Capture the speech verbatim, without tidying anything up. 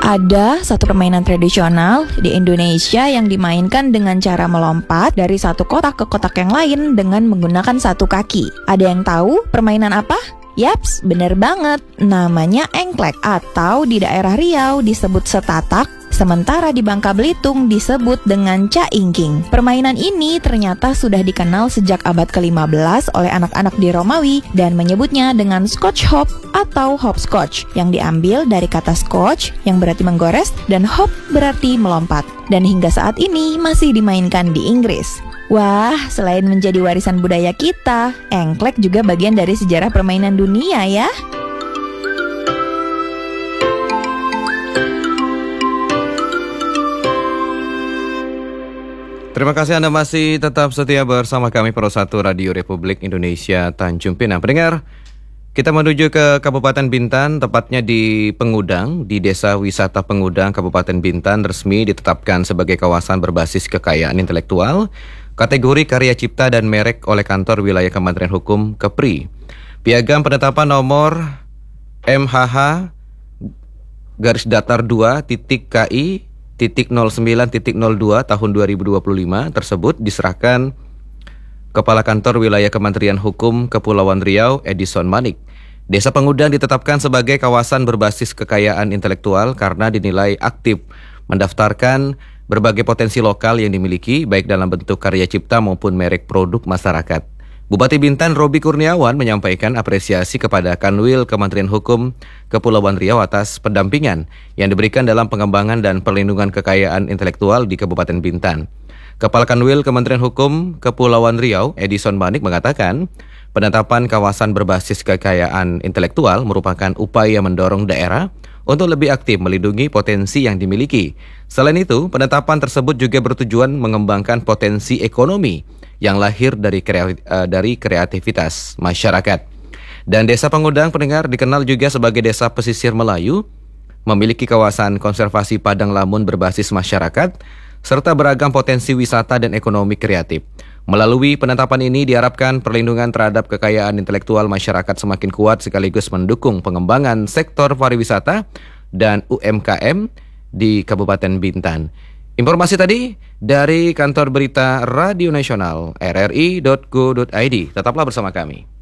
Ada satu permainan tradisional di Indonesia yang dimainkan dengan cara melompat dari satu kotak ke kotak yang lain dengan menggunakan satu kaki. Ada yang tahu permainan apa? Yaps, bener banget. Namanya engklek atau di daerah Riau disebut setatak, sementara di Bangka Belitung disebut dengan caingking. Permainan ini ternyata sudah dikenal sejak abad ke lima belas oleh anak-anak di Romawi dan menyebutnya dengan scotch hop atau hopscotch yang diambil dari kata scotch yang berarti menggores dan hop berarti melompat. Dan hingga saat ini masih dimainkan di Inggris. Wah, selain menjadi warisan budaya kita, engklek juga bagian dari sejarah permainan dunia ya. Terima kasih Anda masih tetap setia bersama kami Pro satu Radio Republik Indonesia Tanjung Pinang. Pendengar, kita menuju ke Kabupaten Bintan, tepatnya di Pengudang, di Desa Wisata Pengudang, Kabupaten Bintan resmi ditetapkan sebagai kawasan berbasis kekayaan intelektual, kategori karya cipta dan merek oleh Kantor Wilayah Kementerian Hukum Kepri. Piagam penetapan nomor M H H garis datar dua titik K I titik nol sembilan titik nol dua tahun dua ribu dua puluh lima tersebut diserahkan Kepala Kantor Wilayah Kementerian Hukum Kepulauan Riau Edison Manik. Desa Pengudang ditetapkan sebagai kawasan berbasis kekayaan intelektual karena dinilai aktif mendaftarkan berbagai potensi lokal yang dimiliki baik dalam bentuk karya cipta maupun merek produk masyarakat. Bupati Bintan Robi Kurniawan menyampaikan apresiasi kepada Kanwil Kementerian Hukum Kepulauan Riau atas pendampingan yang diberikan dalam pengembangan dan perlindungan kekayaan intelektual di Kabupaten Bintan. Kepala Kanwil Kementerian Hukum Kepulauan Riau Edison Manik mengatakan, penetapan kawasan berbasis kekayaan intelektual merupakan upaya mendorong daerah untuk lebih aktif melindungi potensi yang dimiliki. Selain itu, penetapan tersebut juga bertujuan mengembangkan potensi ekonomi yang lahir dari kreatif, uh, dari kreativitas masyarakat. Dan Desa Pengudang, pendengar, dikenal juga sebagai desa pesisir Melayu, memiliki kawasan konservasi padang lamun berbasis masyarakat, serta beragam potensi wisata dan ekonomi kreatif. Melalui penetapan ini diharapkan perlindungan terhadap kekayaan intelektual masyarakat semakin kuat sekaligus mendukung pengembangan sektor pariwisata dan U M K M di Kabupaten Bintan. Informasi tadi dari Kantor Berita Radio Nasional R R I dot go dot I D. Tetaplah bersama kami.